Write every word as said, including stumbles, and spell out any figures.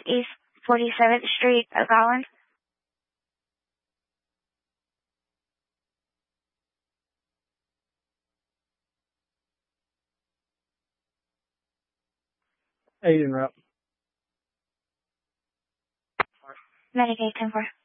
East forty-seventh Street, Oak Island. Aiden Rupp. Medicaid ten four.